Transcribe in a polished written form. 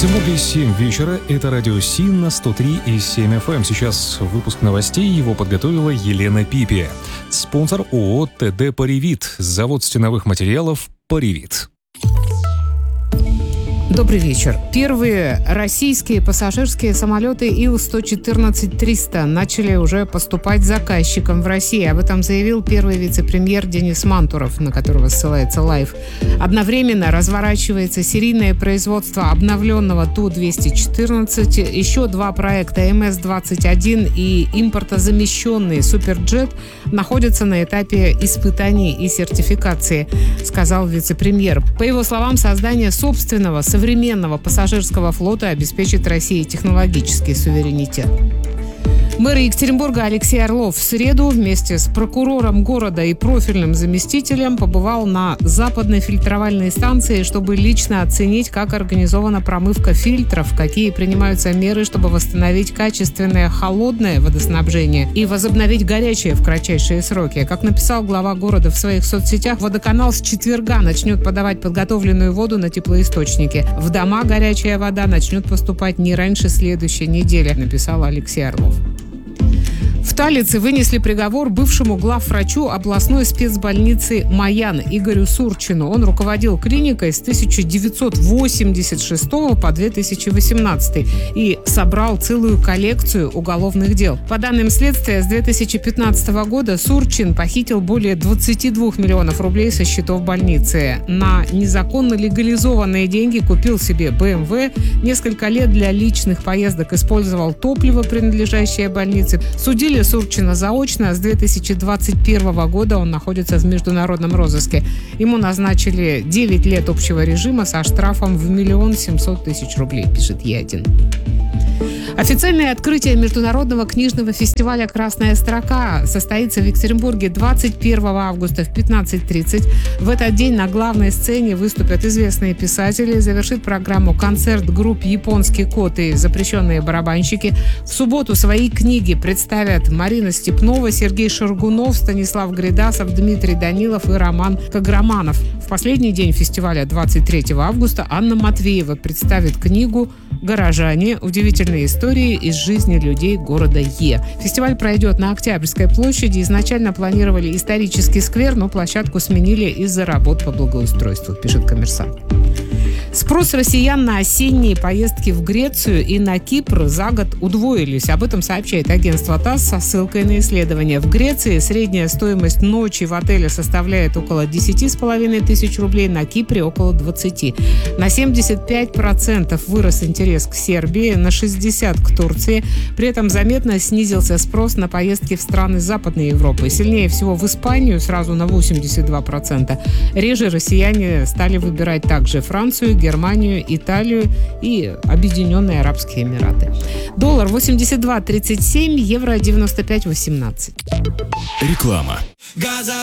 Екатеринбурге 7 вечера. Это радио СИН на 103,7 FM. Сейчас выпуск новостей. Его подготовила Елена Пипи. Спонсор ООО ТД «Паривит». Завод стеновых материалов «Паривит». Добрый вечер. Первые российские пассажирские самолеты Ил-114-300 начали уже поступать заказчикам в России. Об этом заявил первый вице-премьер Денис Мантуров, на которого ссылается Лайф. Одновременно разворачивается серийное производство обновленного Ту-214. Еще два проекта МС-21 и импортозамещенный Суперджет находятся на этапе испытаний и сертификации, сказал вице-премьер. По его словам, создание собственного современного пассажирского флота обеспечит России технологический суверенитет. Мэр Екатеринбурга Алексей Орлов в среду вместе с прокурором города и профильным заместителем побывал на западной фильтровальной станции, чтобы лично оценить, как организована промывка фильтров, какие принимаются меры, чтобы восстановить качественное холодное водоснабжение и возобновить горячее в кратчайшие сроки. Как написал глава города в своих соцсетях, водоканал с четверга начнет подавать подготовленную воду на теплоисточники. В дома горячая вода начнет поступать не раньше следующей недели, написал Алексей Орлов. В Талице вынесли приговор бывшему главврачу областной спецбольницы «Маян» Игорю Сурчину. Он руководил клиникой с 1986 по 2018 и собрал целую коллекцию уголовных дел. По данным следствия, с 2015 года Сурчин похитил более 22 миллионов рублей со счетов больницы. На незаконно легализованные деньги купил себе БМВ, несколько лет для личных поездок использовал топливо, принадлежащее больнице. Судили Сурчина заочно. С 2021 года он находится в международном розыске. Ему назначили 9 лет общего режима со штрафом в 1 700 000 рублей, пишет Е1. Официальное открытие международного книжного фестиваля «Красная строка» состоится в Екатеринбурге 21 августа в 15:30. В этот день на главной сцене выступят известные писатели. Завершит программу концерт групп «Японский кот» и «Запрещенные барабанщики». В субботу свои книги представят Марина Степнова, Сергей Шаргунов, Станислав Гридасов, Дмитрий Данилов и Роман Каграманов. В последний день фестиваля, 23 августа, Анна Матвеева представит книгу «Горожане. Удивительные истории из жизни людей города Е». Фестиваль пройдет на Октябрьской площади. Изначально планировали исторический сквер, но площадку сменили из-за работ по благоустройству, пишет «Коммерсант». Спрос россиян на осенние поездки в Грецию и на Кипр за год удвоились. Об этом сообщает агентство ТАСС со ссылкой на исследование. В Греции средняя стоимость ночи в отеле составляет около 10,5 тысяч рублей, на Кипре около 20. На 75% вырос интерес к Сербии, на 60% к Турции. При этом заметно снизился спрос на поездки в страны Западной Европы. Сильнее всего в Испанию, сразу на 82%. Реже россияне стали выбирать также Францию, Германию, Италию и Объединенные Арабские Эмираты. Доллар 82.37, евро 95.18. Реклама.